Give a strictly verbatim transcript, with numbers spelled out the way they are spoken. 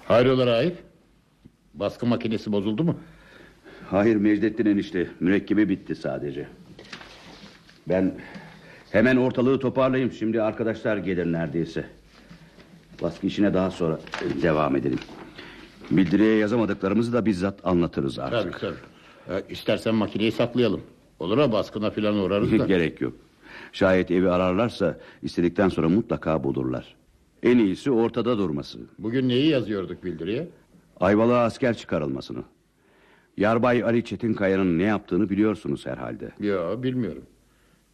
Hayrola Raif? Baskı makinesi bozuldu mu? Hayır Mecdettin enişte, mürekkebi bitti sadece. Ben hemen ortalığı toparlayayım. Şimdi arkadaşlar gelir neredeyse. Baskı işine daha sonra devam edelim. Bildiriye yazamadıklarımızı da bizzat anlatırız artık. Tabii tabii. Ee, İstersen makineyi saklayalım. Olur ha, baskına falan uğrarız da. Gerek yok. Şayet evi ararlarsa istedikten sonra mutlaka bulurlar. En iyisi ortada durması. Bugün neyi yazıyorduk bildiriye? Ayvalık'a asker çıkarılmasını. Yarbay Ali Çetinkaya'nın ne yaptığını biliyorsunuz herhalde. Yo, bilmiyorum.